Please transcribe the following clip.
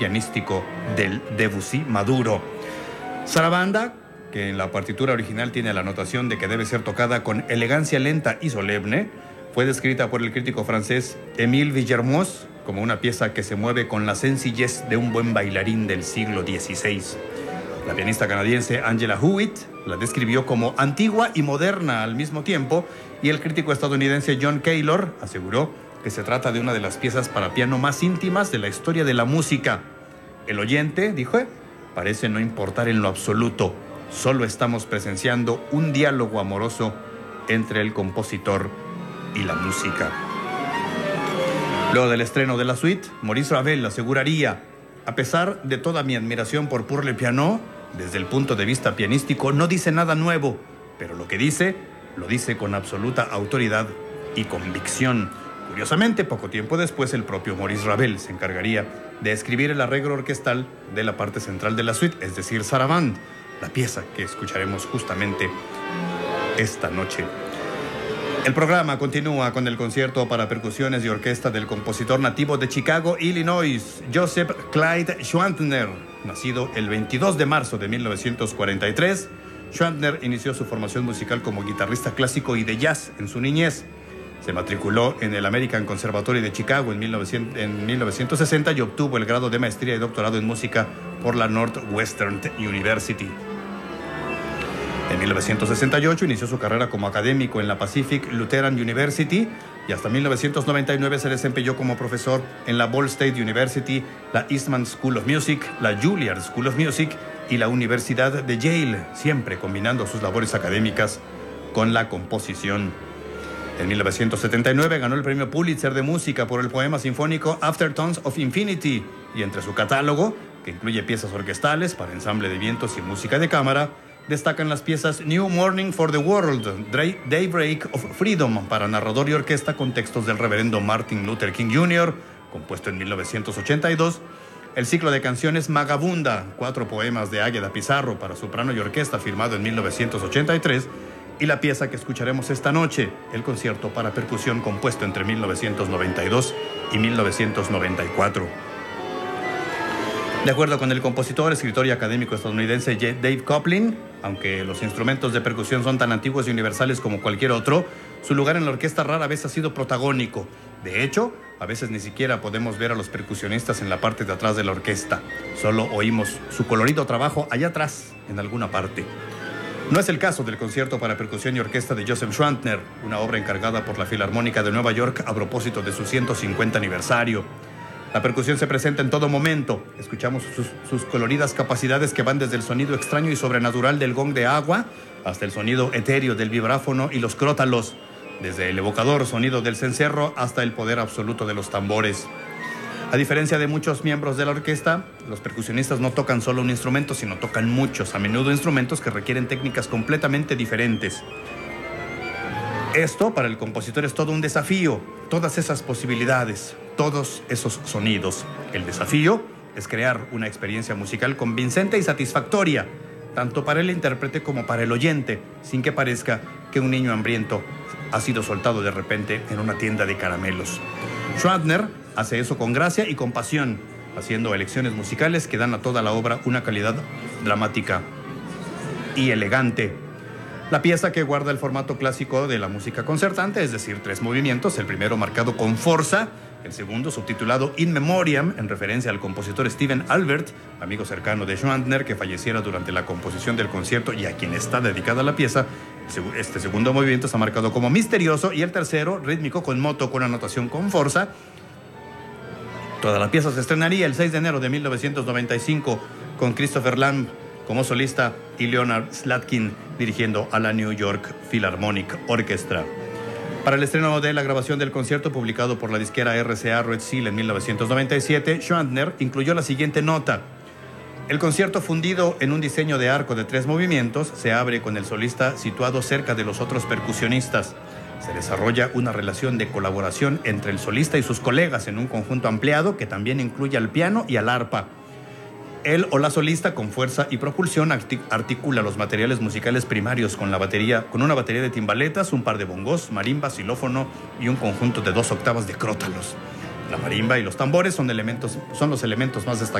pianístico del Debussy maduro. Sarabanda, que en la partitura original tiene la anotación de que debe ser tocada con elegancia lenta y solemne, fue descrita por el crítico francés Émile Villermoz como una pieza que se mueve con la sencillez de un buen bailarín del siglo XVI. La pianista canadiense Angela Hewitt la describió como antigua y moderna al mismo tiempo, y el crítico estadounidense John Keylor aseguró que se trata de una de las piezas para piano más íntimas de la historia de la música. El oyente, dijo, parece no importar en lo absoluto, solo estamos presenciando un diálogo amoroso entre el compositor y la música. Luego del estreno de la suite, Maurice Ravel aseguraría: a pesar de toda mi admiración por Pour le Piano, desde el punto de vista pianístico no dice nada nuevo, pero lo que dice, lo dice con absoluta autoridad y convicción. Curiosamente, poco tiempo después, el propio Maurice Ravel se encargaría de escribir el arreglo orquestal de la parte central de la suite, es decir, Sarabande, la pieza que escucharemos justamente esta noche. El programa continúa con el concierto para percusiones y orquesta del compositor nativo de Chicago, Illinois, Joseph Clyde Schwantner. Nacido el 22 de marzo de 1943, Schwantner inició su formación musical como guitarrista clásico y de jazz en su niñez. Se matriculó en el American Conservatory de Chicago en 1960 y obtuvo el grado de maestría y doctorado en música por la Northwestern University. En 1968 inició su carrera como académico en la Pacific Lutheran University y hasta 1999 se desempeñó como profesor en la Ball State University, la Eastman School of Music, la Juilliard School of Music y la Universidad de Yale, siempre combinando sus labores académicas con la composición. En 1979 ganó el premio Pulitzer de música por el poema sinfónico Aftertones of Infinity, y entre su catálogo, que incluye piezas orquestales para ensamble de vientos y música de cámara, destacan las piezas New Morning for the World, Daybreak of Freedom para narrador y orquesta con textos del reverendo Martin Luther King Jr., compuesto en 1982, el ciclo de canciones Magabunda, 4 poemas de Águeda Pizarro para soprano y orquesta, firmado en 1983, y la pieza que escucharemos esta noche, el concierto para percusión compuesto entre 1992 y 1994. De acuerdo con el compositor, escritor y académico estadounidense Dave Coplin, aunque los instrumentos de percusión son tan antiguos y universales como cualquier otro, su lugar en la orquesta rara vez ha sido protagónico. De hecho, a veces ni siquiera podemos ver a los percusionistas en la parte de atrás de la orquesta. Solo oímos su colorido trabajo allá atrás, en alguna parte. No es el caso del concierto para percusión y orquesta de Joseph Schwantner, una obra encargada por la Filarmónica de Nueva York a propósito de su 150 aniversario. La percusión se presenta en todo momento. Escuchamos sus coloridas capacidades que van desde el sonido extraño y sobrenatural del gong de agua hasta el sonido etéreo del vibráfono y los crótalos, desde el evocador sonido del cencerro hasta el poder absoluto de los tambores. A diferencia de muchos miembros de la orquesta, los percusionistas no tocan solo un instrumento, sino tocan muchos, a menudo instrumentos que requieren técnicas completamente diferentes. Esto para el compositor es todo un desafío, todas esas posibilidades, todos esos sonidos. El desafío es crear una experiencia musical convincente y satisfactoria, tanto para el intérprete como para el oyente, sin que parezca que un niño hambriento ha sido soltado de repente en una tienda de caramelos. Schwantner hace eso con gracia y con pasión, haciendo elecciones musicales que dan a toda la obra una calidad dramática y elegante. La pieza, que guarda el formato clásico de la música concertante, es decir, 3 movimientos, el primero marcado con forza, el segundo subtitulado In Memoriam, en referencia al compositor Stephen Albert, amigo cercano de Schwantner, que falleciera durante la composición del concierto y a quien está dedicada la pieza. Este segundo movimiento está marcado como misterioso, y el tercero, rítmico con moto, con anotación con forza. Toda la pieza se estrenaría el 6 de enero de 1995 con Christopher Lamb como solista y Leonard Slatkin dirigiendo a la New York Philharmonic Orchestra. Para el estreno de la grabación del concierto, publicado por la disquera RCA Red Seal en 1997, Schwantner incluyó la siguiente nota: el concierto, fundido en un diseño de arco de 3 movimientos, se abre con el solista situado cerca de los otros percusionistas. Se desarrolla una relación de colaboración entre el solista y sus colegas en un conjunto ampliado que también incluye al piano y al arpa. Él o la solista, con fuerza y propulsión, articula los materiales musicales primarios con una batería de timbaletas, un par de bongos, marimba, xilófono y un conjunto de 2 octavas de crótalos. La marimba y los tambores son los elementos más destacados